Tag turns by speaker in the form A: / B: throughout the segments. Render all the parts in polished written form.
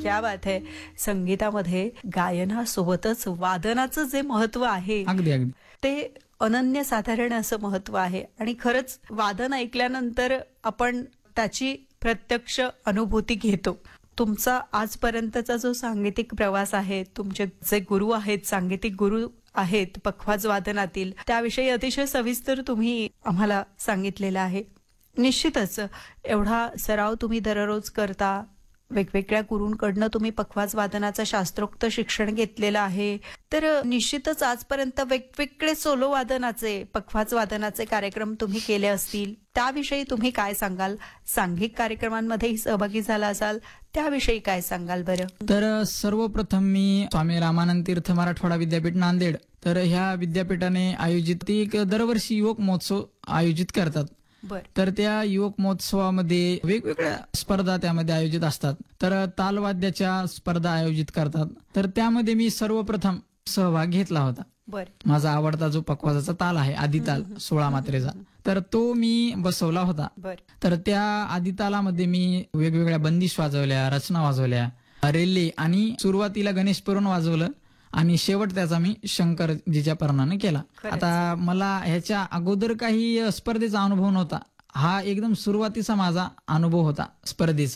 A: क्या बात आहे. संगीतामध्ये गायनासोबतच वादनाचं जे महत्व आहे
B: अगदी अगदी
A: ते अनन्यसाधारण असं महत्व आहे. आणि खरंच वादन ऐकल्यानंतर आपण त्याची प्रत्यक्ष अनुभूती घेतो. तुमचा आजपर्यंतचा जो सांगीतिक प्रवास आहे, तुमचे जे गुरु आहेत, सांगीतिक गुरु आहेत पखवाज वादनातील, त्याविषयी अतिशय सविस्तर तुम्ही आम्हाला सांगितलेलं आहे. निश्चितच एवढा सराव तुम्ही दररोज करता, वेगवेगळ्या गुरूंकडनं तुम्ही पखवाज वादनाचं शास्त्रोक्त शिक्षण घेतलेलं आहे, तर निश्चितच आजपर्यंत वेगवेगळे सोलो वादनाचे, पखवाज वादनाचे कार्यक्रम तुम्ही केले असतील. त्याविषयी तुम्ही काय सांगाल? सांघिक कार्यक्रमांमध्येही सहभागी झाला असाल, त्याविषयी काय सांगाल बरं?
B: तर सर्वप्रथम मी स्वामी रामानंद तीर्थ मराठवाडा विद्यापीठ नांदेड, तर ह्या विद्यापीठाने आयोजित एक दरवर्षी युवक महोत्सव आयोजित करतात.
A: बर.
B: तर त्या युवक महोत्सवामध्ये वेगवेगळ्या स्पर्धा त्यामध्ये आयोजित असतात. तर तालवाद्याच्या स्पर्धा आयोजित करतात. तर त्यामध्ये मी सर्वप्रथम सहभाग घेतला होता.
A: बर.
B: माझा आवडता जो पखवाजाचा ताल आहे आदिताल 16 मात्रेचा, तर तो मी बसवला होता.
A: बर.
B: तर त्या आदितालामध्ये मी वेगवेगळ्या बंदिश वाजवल्या, रचना वाजवल्या, रेल्ले आणि सुरुवातीला गणेश पुराण वाजवलं आणि शेवट त्याचा मी शंकरजीच्या पर्णाने केला.
A: खरंच.
B: आता मला ह्याच्या अगोदर काही स्पर्धेचा अनुभव नव्हता. हा एकदम सुरुवातीचा माझा अनुभव होता स्पर्धेचा.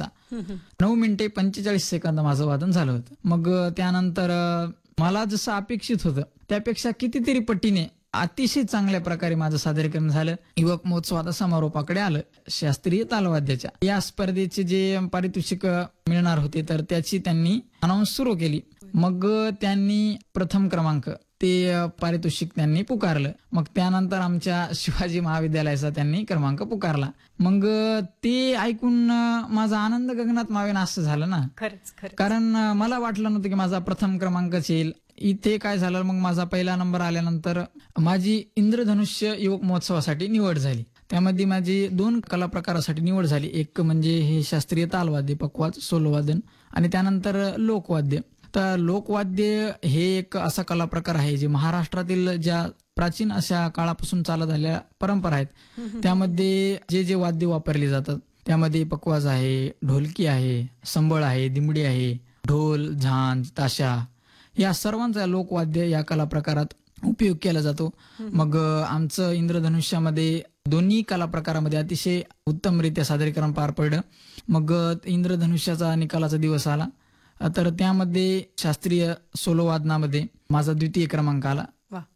B: 9 मिनिटे 45 सेकंद माझं वादन झालं होतं. मग त्यानंतर मला जसं अपेक्षित होतं त्यापेक्षा कितीतरी पटीने अतिशय चांगल्या प्रकारे माझं सादरीकरण झालं. युवक महोत्सव आता समारोपाकडे आलं शास्त्रीय तालवाद्याच्या. या स्पर्धेचे जे पारितोषिक मिळणार होते तर त्याची त्यांनी अनाऊन्स सुरू केली. मग त्यांनी प्रथम क्रमांक ते पारितोषिक त्यांनी पुकारलं. मग त्यानंतर आमच्या शिवाजी महाविद्यालयाचा त्यांनी क्रमांक पुकारला. मग ते ऐकून माझा आनंद गगनात मावेना असं झालं ना.
A: खरंच खरंच.
B: कारण मला वाटलं नव्हतं की माझा प्रथम क्रमांकच येईल. इथे काय झालं, मग माझा पहिला नंबर आल्यानंतर माझी इंद्रधनुष्य युवक महोत्सवासाठी निवड झाली. त्यामध्ये माझी 2 कला प्रकारासाठी निवड झाली. एक म्हणजे हे शास्त्रीय तालवाद्य पखवाज सोलो वादन आणि त्यानंतर लोकवाद्य. तर लोकवाद्य हे एक असा कला प्रकार आहे जे महाराष्ट्रातील ज्या प्राचीन अशा काळापासून चालत आलेल्या परंपरा आहेत, त्यामध्ये जे जे वाद्य वापरले जातात त्यामध्ये पखवाज आहे, ढोलकी आहे, संबळ आहे, दिमडी आहे, ढोल, झांज, ताशा या सर्वांचा लोकवाद्य या कला प्रकारात उपयोग केला जातो. मग आमचं इंद्रधनुष्यामध्ये दोन्ही कला प्रकारामध्ये अतिशय उत्तमरित्या सादरीकरण पार पडलं. मग इंद्रधनुष्याचा निकालाचा दिवस आला तर त्यामध्ये शास्त्रीय सोलो वादनामध्ये माझा 2य क्रमांक आला.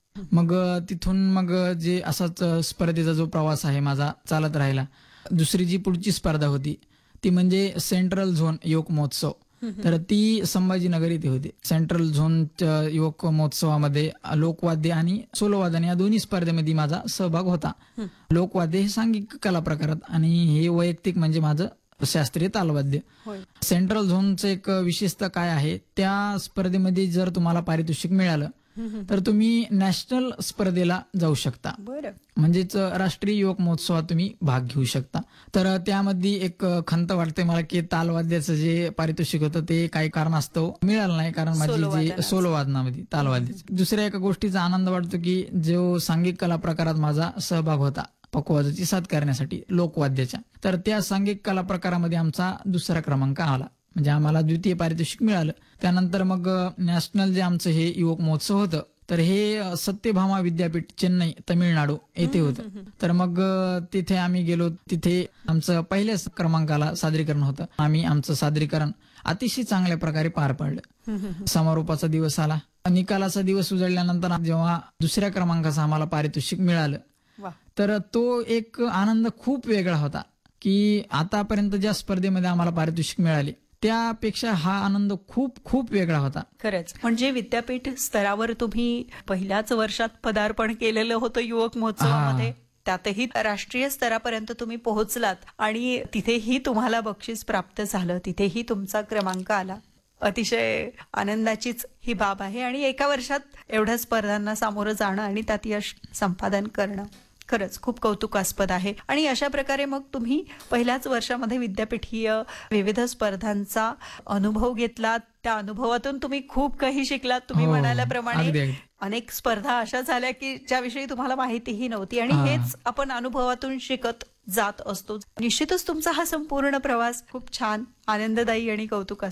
B: मग तिथून मग जे असाच स्पर्धेचा जो प्रवास आहे माझा चालत राहिला. दुसरी जी पुढची स्पर्धा होती ती म्हणजे सेंट्रल झोन युवक महोत्सव, तर ती संभाजीनगर इथे होती. सेंट्रल झोन युवक महोत्सवामध्ये लोकवाद्य आणि सोलो वादन या दोन्ही स्पर्धेमध्ये माझा सहभाग होता. लोकवाद्य हे सांघिक कला प्रकारात आणि हे वैयक्तिक म्हणजे माझं शास्त्रीय तालवाद्य. सेंट्रल झोनचं एक विशेषता काय आहे, त्या स्पर्धेमध्ये जर तुम्हाला पारितोषिक मिळालं तर तुम्ही नॅशनल स्पर्धेला जाऊ शकता.
A: बरं.
B: म्हणजेच राष्ट्रीय युवक महोत्सवात तुम्ही भाग घेऊ शकता. तर त्यामध्ये एक खंत वाटते मला की तालवाद्याचं जे पारितोषिक होतं ते काही कारणास्तव मिळालं नाही, कारण माझी जे सोलो वादनामध्ये तालवाद्याचं. दुसऱ्या एका गोष्टीचा आनंद वाटतो की जो सांघिक कला प्रकारात माझा सहभाग होता पखवाजाची साथ करण्यासाठी लोकवाद्याच्या, तर त्या सांघिक कला प्रकारामध्ये आमचा 2रा क्रमांक आला. म्हणजे आम्हाला 2य पारितोषिक मिळालं. त्यानंतर मग नॅशनल जे आमचं हे युवक महोत्सव होतं तर हे सत्यभामा विद्यापीठ चेन्नई तमिळनाडू येथे होतं. तर मग तिथे आम्ही गेलो. तिथे आमचं पहिल्याच क्रमांकाला सादरीकरण होतं. आम्ही आमचं सादरीकरण अतिशय चांगल्या प्रकारे पार पाडलं. समारोपाचा दिवस आला. निकालाचा दिवस उजळल्यानंतर जेव्हा 2ऱ्या क्रमांकाचं आम्हाला पारितोषिक मिळालं तर तो एक आनंद खूप वेगळा होता की आतापर्यंत ज्या स्पर्धेमध्ये आम्हाला पारितोषिक मिळाले त्यापेक्षा हा आनंद खूप खूप वेगळा होता.
A: खरंच. म्हणजे विद्यापीठ स्तरावर तुम्ही पहिल्याच वर्षात पदार्पण केलेलं होतं युवक महोत्सवामध्ये, त्यातही राष्ट्रीय स्तरापर्यंत तुम्ही पोहोचलात आणि तिथेही तुम्हाला बक्षीस प्राप्त झालं, तिथेही तुमचा क्रमांक आला. अतिशय आनंदाचीच ही बाब आहे. आणि एका वर्षात एवढ्या स्पर्धांना सामोरं जाणं आणि त्यात यश संपादन करणं खरंच खूप कौतुकास्पद आहे. आणि अशा प्रकारे मग तुम्ही पहिल्याच वर्षामध्ये विद्यापीठीय विविध स्पर्धांचा अनुभव घेतलात. त्या अनुभवातून तुम्ही खूप काही शिकलात. तुम्ही म्हणाल्याप्रमाणे अनेक स्पर्धा अशा झाल्या की ज्याविषयी तुम्हाला माहितीही नव्हती आणि हेच आपण अनुभवातून शिकत जात असतो. निश्चितच तुमचा हा संपूर्ण प्रवास खूप छान, आनंददायी आणि कौतुकास्पद